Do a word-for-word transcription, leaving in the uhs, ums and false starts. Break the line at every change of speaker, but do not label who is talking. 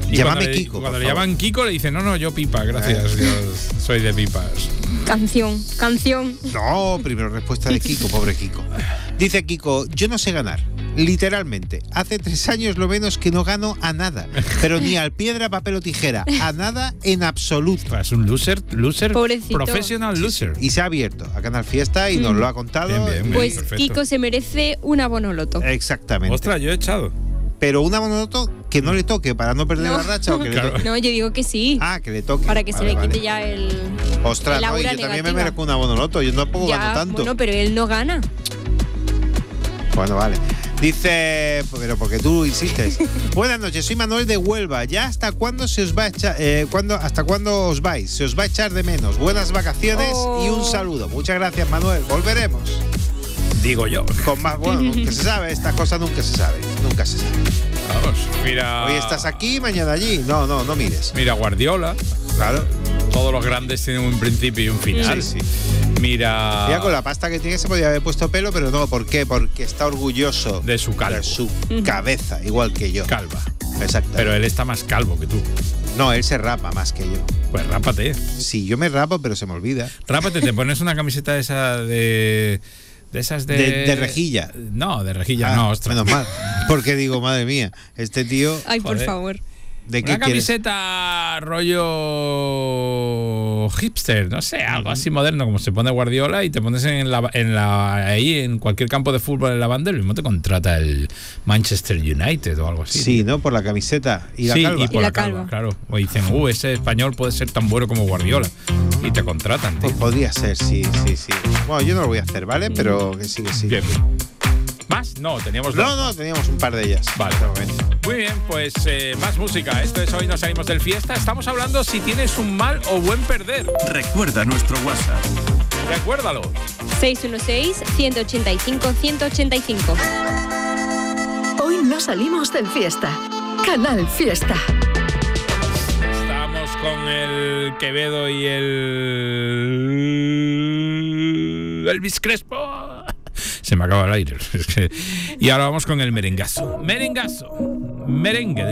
Y
Llámame
cuando
Kiko.
Le, cuando
por
le
favor.
llaman Kiko le dicen, no, no, yo Pipa, gracias, Dios, soy de Pipas.
Canción, canción.
No, primero respuesta de Kiko, pobre Kiko. Dice Kiko, yo no sé ganar. Literalmente, hace tres años lo menos que no gano a nada, pero ni al piedra, papel o tijera, a nada en absoluto.
Es un loser, loser,
Pobrecito.
professional loser.
Y se ha abierto a Canal Fiesta y nos lo ha contado.
Bien, bien, bien.
Pues
perfecto.
Kiko se merece una bonoloto.
Exactamente.
Ostras, yo he echado.
Pero una monoto que no le toque para no perder
No.
la racha o que
Claro.
le toque.
No, yo digo que sí.
Ah, que le toque.
Para que
Vale,
se le quite
vale.
ya el.
Ostras,
el
no,
aura
yo también me
negativa.
merezco una bonoloto. Yo tampoco
Ya,
gano tanto.
bueno, pero él no gana.
Bueno, vale. Dice, pero porque tú insistes. Buenas noches, soy Manuel de Huelva. ¿Ya hasta cuándo se os va a echar, eh, cuándo, hasta cuándo os vais? Se os va a echar de menos. Buenas vacaciones
Oh.
y un saludo. Muchas gracias, Manuel. Volveremos.
Digo yo.
Con más, bueno, nunca se sabe. Estas cosas nunca se sabe. Nunca se sabe.
Vamos, mira.
Hoy estás aquí, mañana allí. No, no, no mires.
Mira Guardiola.
Claro.
Todos los grandes tienen un principio y un final.
Sí, sí.
Mira.
Mira, con la pasta que tiene se podía haber puesto pelo, pero no. ¿Por qué? Porque está orgulloso
De su calvo.
de su cabeza, igual que yo.
Calva.
Exacto.
Pero él está más calvo que tú.
No, él se rapa más que yo.
Pues rápate.
Sí, yo me rapo, pero se me olvida.
Rápate, te pones una camiseta de esa de. De esas de.
De, de rejilla.
No, de rejilla,
Ah,
no, ostras.
menos mal. Porque digo, madre mía, este tío.
Ay, por
Joder.
favor.
¿De qué
Una
quieres?
camiseta rollo hipster, no sé, algo así moderno, como se pone Guardiola y te pones en la, en la ahí en cualquier campo de fútbol en la banda y lo mismo te contrata el Manchester United o algo así.
Sí, ¿no? Por la camiseta y la
sí,
calva.
y por
Y
la,
la
calva,
calva.
claro. O dicen, uh, ese español puede ser tan bueno como Guardiola. Y te contratan, tío.
Pues podría ser, sí, sí, sí. Bueno, yo no lo voy a hacer, ¿vale? Pero que sí, que sí.
Bien. ¿Más? No, teníamos dos.
No, no, teníamos un par de ellas.
Vale.
De momento.
Muy bien, pues eh, más música. Esto es Hoy Nos Salimos del Fiesta. Estamos hablando si tienes un mal o buen perder.
Recuerda nuestro WhatsApp.
Recuérdalo.
seis uno seis, uno ocho cinco, uno ocho cinco.
Hoy no salimos del Fiesta. Canal Fiesta.
Estamos con el Quevedo y el Elvis Crespo. Se me acaba el aire. Es que- Y ahora vamos con el merengazo. Merengazo. Merengue.